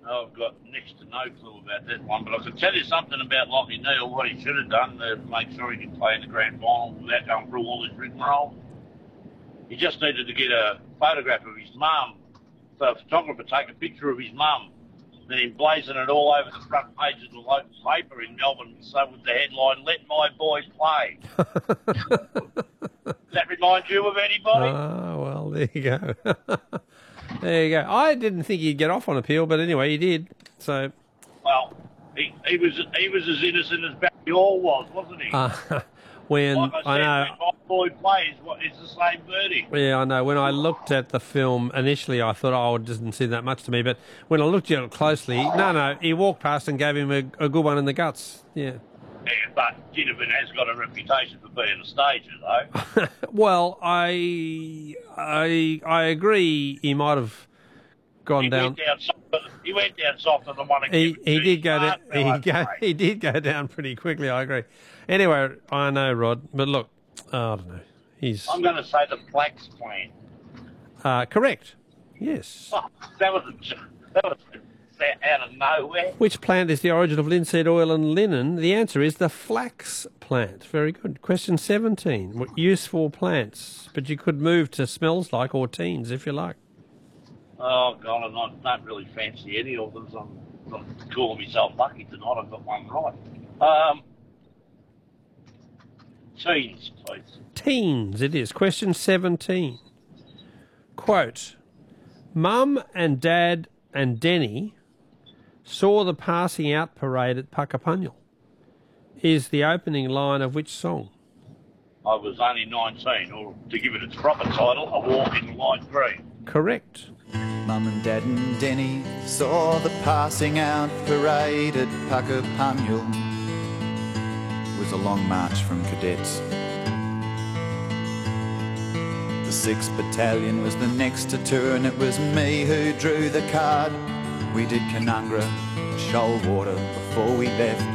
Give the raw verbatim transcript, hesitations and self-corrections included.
I've got next to no clue about that one, but I can tell you something about Lockie Neal, what he should have done to make sure he could play in the grand final without going through all this rigmarole. He just needed to get a photograph of his mum, so a photographer take a picture of his mum, then emblazon it all over the front page of the local paper in Melbourne, so with the headline, "Let my boy play." Does that remind you of anybody? Oh, well, there you go. There you go. I didn't think he'd get off on appeal, but anyway, he did. So, well, he, he was he was as innocent as Barry Hall was, wasn't he? uh, when like I, said, I know, when my boy plays, what it's the same verdict. yeah, I know. When I looked at the film initially, I thought, oh, it doesn't seem that much to me. But when I looked at it closely, no, no, he walked past and gave him a, a good one in the guts. Yeah. Yeah, but Ginnivan has got a reputation for being a stager, though. Well, I, I, I agree. He might have gone he down. Went down softer, he went down softer than one. He he did go down. He, go, he did go down pretty quickly. I agree. Anyway, I know, Rod, but look, oh, I don't know. He's. I'm going to say the flax plant. Uh, correct. Yes. Oh, that was a, that was out of nowhere. Which plant is the origin of linseed oil and linen? The answer is the flax plant. Very good. Question seventeen. What useful plants? But you could move to smells like or teens if you like. Oh, God, I'm not, not really fancy any of them. So I'm, I'm calling myself lucky tonight. I've got one right. Um, teens, please. Teens, it is. Question seventeen. Quote, Mum and Dad and Denny saw the passing out parade at Puckapunyal is the opening line of which song? I was only nineteen, or to give it its proper title, A Walk in Light Green. Correct. Mum and Dad and Denny saw the passing out parade at Puckapunyal. It was a long march from cadets. The sixth Battalion was the next to turn. It was me who drew the card. We did Canungra, Shoalwater before we left.